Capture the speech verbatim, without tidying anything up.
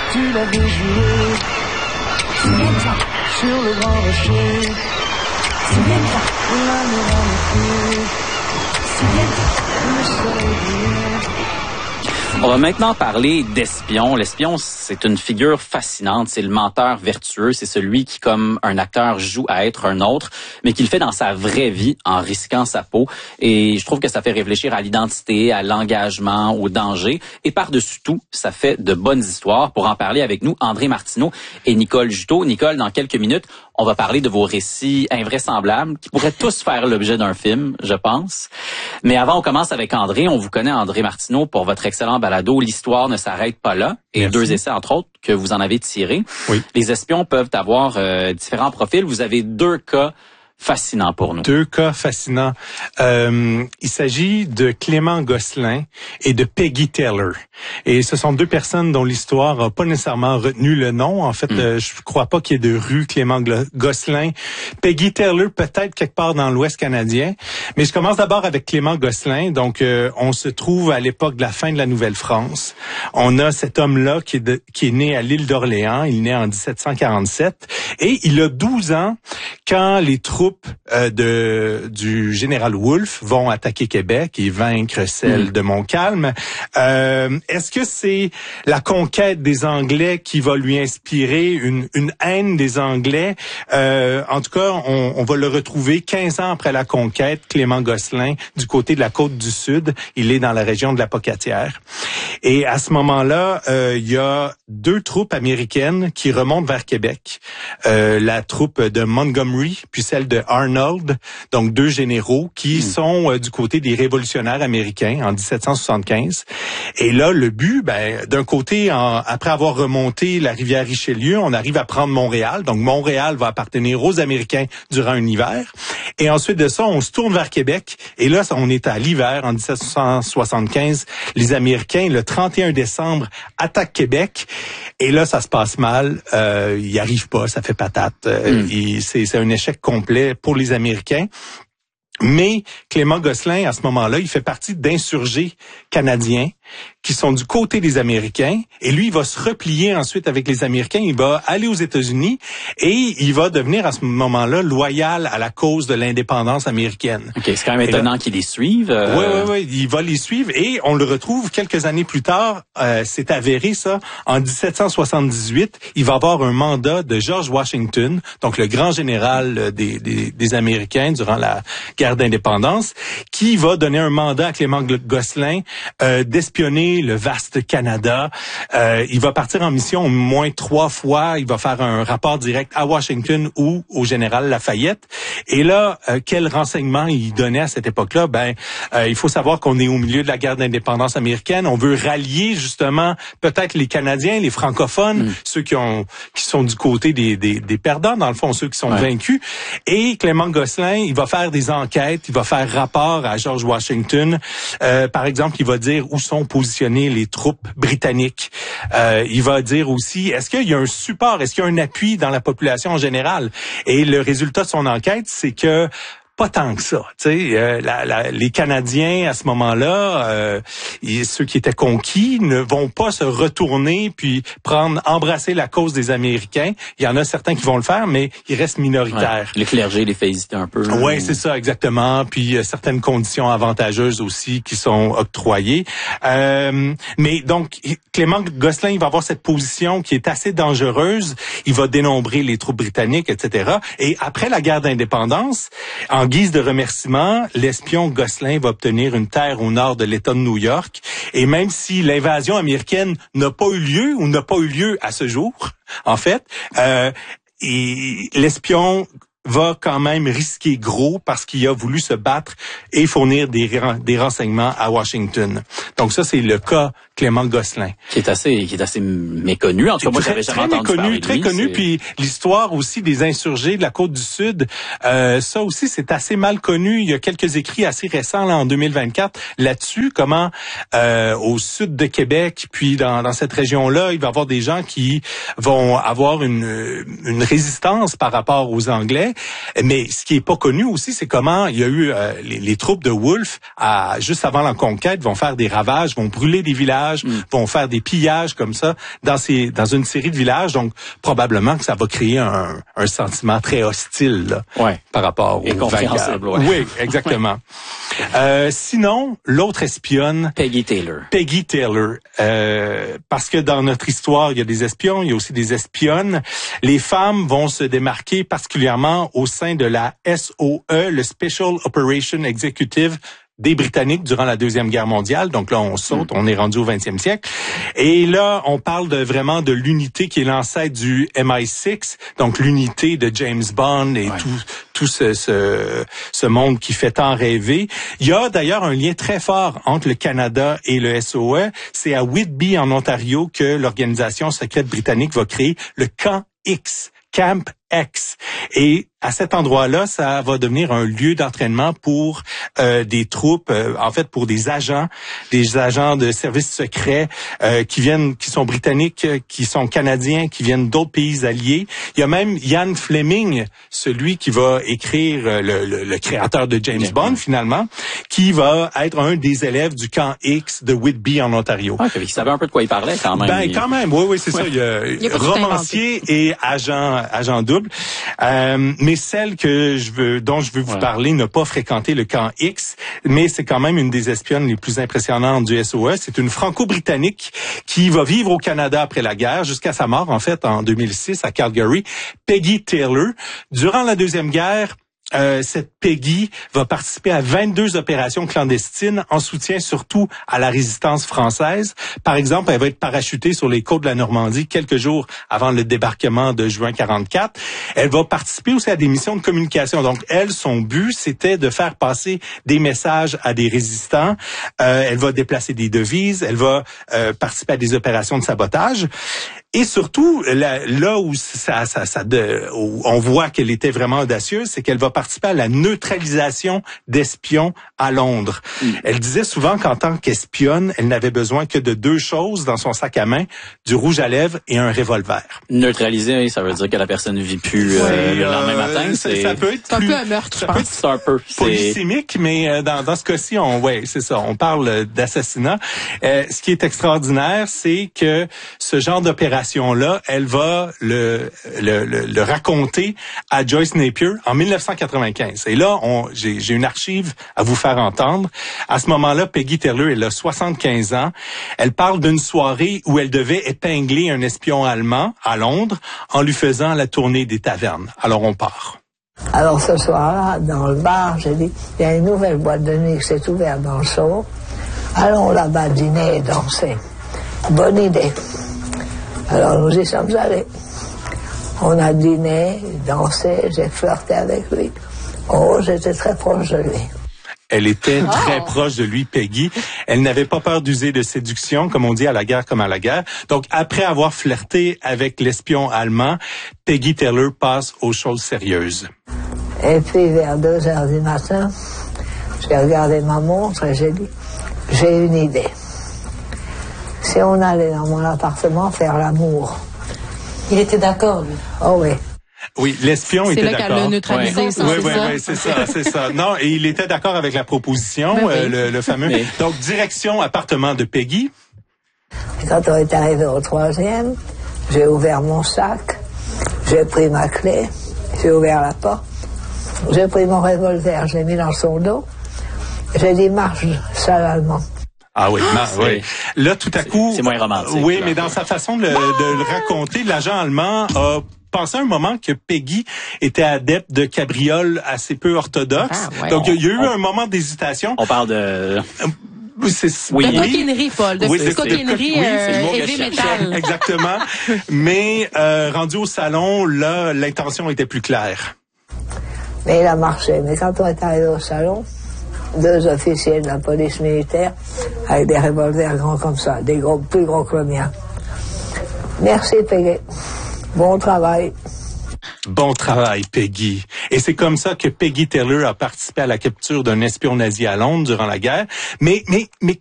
tu l'avais joué. Souviens-toi. Sur le grand rocher. Souviens-toi. L'année dans les pieds. Souviens-toi. Le soleil brillait. On va maintenant parler d'espion. L'espion, c'est une figure fascinante. C'est le menteur vertueux. C'est celui qui, comme un acteur, joue à être un autre, mais qui le fait dans sa vraie vie en risquant sa peau. Et je trouve que ça fait réfléchir à l'identité, à l'engagement, au danger. Et par-dessus tout, ça fait de bonnes histoires. Pour en parler avec nous, André Martineau et Nicole Juteau. Nicole, dans quelques minutes, on va parler de vos récits invraisemblables qui pourraient tous faire l'objet d'un film, je pense. Mais avant, on commence avec André. On vous connaît, André Martineau, pour votre excellent balado. L'histoire ne s'arrête pas là. Et Merci. deux essais, entre autres, que vous en avez tirés. Oui. Les espions peuvent avoir euh, différents profils. Vous avez deux cas fascinants pour nous. Deux cas fascinants. Euh, il s'agit de Clément Gosselin et de Peggy Taylor. Et ce sont deux personnes dont l'histoire n'a pas nécessairement retenu le nom. En fait, mm. euh, je crois pas qu'il y ait de rue Clément Gosselin. Peggy Taylor, peut-être quelque part dans l'Ouest canadien. Mais je commence d'abord avec Clément Gosselin. Donc, euh, on se trouve à l'époque de la fin de la Nouvelle-France. On a cet homme-là qui est, de, qui est né à l'île d'Orléans. Il est né en dix-sept cent quarante-sept. Et il a douze ans quand les troupes euh, de du général Wolfe vont attaquer Québec et vaincre celle mmh. de Montcalm. Euh, est-ce que c'est la conquête des Anglais qui va lui inspirer une, une haine des Anglais? Euh, en tout cas, on, on va le retrouver quinze ans après la conquête, Clément Gosselin, du côté de la côte du Sud. Il est dans la région de la Pocatière. Et à ce moment-là, euh, il y a deux troupes américaines qui remontent vers Québec. Euh, la troupe de Montgomery, puis celle de Arnold, donc deux généraux qui mmh. sont euh, du côté des révolutionnaires américains en dix-sept cent soixante-quinze. Et là, le but, ben, d'un côté, en, après avoir remonté la rivière Richelieu, on arrive à prendre Montréal. Donc, Montréal va appartenir aux Américains durant un hiver. Et ensuite de ça, on se tourne vers Québec. Et là, on est à l'hiver, en dix-sept cent soixante-quinze. Les Américains, le trente et un décembre, attaquent Québec. Et là, ça se passe mal. Euh, ils n'y arrivent pas, ça fait patate. Euh, mm. et c'est, c'est un échec complet pour les Américains. Mais Clément Gosselin, à ce moment-là, il fait partie d'insurgés canadiens qui sont du côté des Américains. Et lui, il va se replier ensuite avec les Américains. Il va aller aux États-Unis et il va devenir à ce moment-là loyal à la cause de l'indépendance américaine. OK, c'est quand même étonnant là, qu'ils les suivent. Euh... Oui, oui, oui. Il va les suivre et on le retrouve quelques années plus tard. Euh, c'est avéré, ça. En dix-sept cent soixante-dix-huit, il va avoir un mandat de George Washington, donc le grand général des, des, des Américains durant la guerre d'indépendance, qui va donner un mandat à Clément Gosselin euh, d'espionner le vaste Canada. Euh, il va partir en mission au moins trois fois. Il va faire un rapport direct à Washington ou au général Lafayette. Et là, euh, quel renseignement il donnait à cette époque-là? Ben, euh, il faut savoir qu'on est au milieu de la guerre d'indépendance américaine. On veut rallier justement peut-être les Canadiens, les francophones, mm. ceux qui ont qui sont du côté des, des, des perdants, dans le fond, ceux qui sont ouais. vaincus. Et Clément Gosselin, il va faire des enquêtes, il va faire rapport à George Washington. Euh, par exemple, il va dire où sont positionnées les troupes britanniques. Euh, il va dire aussi, est-ce qu'il y a un support, est-ce qu'il y a un appui dans la population en général? Et le résultat de son enquête, c'est que pas tant que ça. Tu sais, euh, la, la, les Canadiens à ce moment-là, euh, et ceux qui étaient conquis, ne vont pas se retourner puis prendre, embrasser la cause des Américains. Il y en a certains qui vont le faire, mais ils restent minoritaires. Ouais, le clergé les fait hésiter un peu. Oui, c'est ça, exactement. Puis il y a certaines conditions avantageuses aussi qui sont octroyées. Euh, mais donc, Clément Gosselin, il va avoir cette position qui est assez dangereuse. Il va dénombrer les troupes britanniques, et cetera. Et après la guerre d'indépendance, en En guise de remerciement, l'espion Gosselin va obtenir une terre au nord de l'État de New York. Et même si l'invasion américaine n'a pas eu lieu ou n'a pas eu lieu à ce jour, en fait, euh, et l'espion va quand même risquer gros parce qu'il a voulu se battre et fournir des, des renseignements à Washington. Donc ça, c'est le cas Clément Gosselin. Qui est assez, qui est assez méconnu. En tout cas, moi, j'avais jamais entendu méconnu, parler de très lui. connu. C'est... Puis l'histoire aussi des insurgés de la côte du Sud, euh, ça aussi, c'est assez mal connu. Il y a quelques écrits assez récents là en deux mille vingt-quatre là-dessus, comment euh, au sud de Québec, puis dans, dans cette région-là, il va y avoir des gens qui vont avoir une, une résistance par rapport aux Anglais. Mais ce qui est pas connu aussi, c'est comment il y a eu euh, les, les troupes de Wolfe, à, juste avant la conquête, vont faire des ravages, vont brûler des villages, mm. vont faire des pillages comme ça dans ces dans une série de villages. Donc probablement que ça va créer un, un sentiment très hostile là, ouais. par rapport Et aux vainqueurs. Ouais. Oui, exactement. euh, sinon, l'autre espionne, Peggy Taylor. Peggy Taylor, euh, parce que dans notre histoire, il y a des espions, il y a aussi des espionnes. Les femmes vont se démarquer particulièrement au sein de la S O E, le Special Operation Executive des Britanniques durant la Deuxième Guerre mondiale. Donc là, on saute, on est rendu au vingtième siècle. Et là, on parle de vraiment de l'unité qui est l'ancêtre du M I six, donc l'unité de James Bond et ouais. tout tout ce, ce ce monde qui fait tant rêver. Il y a d'ailleurs un lien très fort entre le Canada et le S O E. C'est à Whitby, en Ontario, que l'organisation secrète britannique va créer le Camp X, Camp X. Et à cet endroit-là, ça va devenir un lieu d'entraînement pour euh, des troupes, euh, en fait pour des agents, des agents de services secrets euh, qui viennent, qui sont britanniques, qui sont canadiens, qui viennent d'autres pays alliés. Il y a même Ian Fleming, celui qui va écrire le, le, le créateur de James Bond finalement, qui va être un des élèves du camp X de Whitby en Ontario. Ah, il savait un peu de quoi il parlait quand même. Ben quand même, oui, oui, c'est ouais. ça. Il y a, il y a romancier et agent, agent double. Euh, mais celle que je veux, dont je veux vous ouais. parler n'a pas fréquenté le camp X, mais c'est quand même une des espionnes les plus impressionnantes du S O E. C'est une franco-britannique qui va vivre au Canada après la guerre, jusqu'à sa mort, en fait, en deux mille six, à Calgary. Peggy Taylor. Durant la Deuxième Guerre, Euh, cette Peggy va participer à vingt-deux opérations clandestines en soutien surtout à la résistance française. Par exemple, elle va être parachutée sur les côtes de la Normandie quelques jours avant le débarquement de juin quarante-quatre. Elle va participer aussi à des missions de communication. Donc, elle, son but, c'était de faire passer des messages à des résistants. Euh, elle va déplacer des devises. Elle va euh, participer à des opérations de sabotage. Et surtout, là, là où, ça, ça, ça de, où on voit qu'elle était vraiment audacieuse, c'est qu'elle va participer à la neutralisation d'espions à Londres. Mm. Elle disait souvent qu'en tant qu'espionne, elle n'avait besoin que de deux choses dans son sac à main, du rouge à lèvres et un revolver. Neutraliser, ça veut dire que la personne ne vit plus euh, ouais, le lendemain euh, matin. C'est, ça peut être c'est plus, un peu un meurtre, ça je peut pense. être c'est un peu polysémique, mais dans, dans ce cas-ci, on, ouais, c'est ça, on parle d'assassinat. Euh, ce qui est extraordinaire, c'est que ce genre d'opération là, elle va le, le, le, le raconter à Joyce Napier en dix-neuf cent quatre-vingt-quinze. Et là, on, j'ai, j'ai une archive à vous faire entendre. À ce moment-là, Peggy Taylor, elle a soixante-quinze ans. Elle parle d'une soirée où elle devait épingler un espion allemand à Londres en lui faisant la tournée des tavernes. Alors, on part. Alors, ce soir-là, dans le bar, j'ai dit, il y a une nouvelle boîte de nuit qui s'est ouverte dans le Soho. Allons là-bas dîner et danser. Bonne idée. Alors nous y sommes allés. On a dîné, dansé, j'ai flirté avec lui. Oh, j'étais très proche de lui. Elle était oh. très proche de lui, Peggy. Elle n'avait pas peur d'user de séduction, comme on dit à la guerre comme à la guerre. Donc, après avoir flirté avec l'espion allemand, Peggy Taylor passe aux choses sérieuses. Et puis, vers deux heures du matin, j'ai regardé ma montre et j'ai dit, j'ai une idée. Si on allait dans mon appartement faire l'amour. Il était d'accord, lui. Oh oui. Oui, l'espion c'est était là d'accord. Qu'elle l'a neutralisé, ouais. ça, oui, c'est oui, ça? oui, c'est ça, c'est ça. Non, et il était d'accord avec la proposition, ben oui. euh, le, le fameux. Mais... Donc, direction appartement de Peggy. Et quand on est arrivé au troisième, j'ai ouvert mon sac, j'ai pris ma clé, j'ai ouvert la porte, j'ai pris mon revolver, je l'ai mis dans son dos, j'ai dit marche, sale allemand. Ah oui, ah, oui. Là, tout à coup... C'est moins romantique. Oui, là. Mais dans sa façon de le, de le raconter, l'agent allemand a pensé un moment que Peggy était adepte de cabrioles assez peu orthodoxes. Ah, ouais. Donc, il y a eu on, un moment d'hésitation. On parle de... C'est, oui. De coquinerie, Paul. De, oui, de coquinerie euh, heavy metal. Exactement. Mais euh, rendu au salon, là, l'intention était plus claire. Mais il a marché. Mais quand on est arrivé au salon... Deux officiers de la police militaire avec des revolvers grands comme ça, des gros, plus gros que le mien. Merci, Peggy. Bon travail. Bon travail, Peggy. Et c'est comme ça que Peggy Taylor a participé à la capture d'un espion nazi à Londres durant la guerre. Mais, mais, mais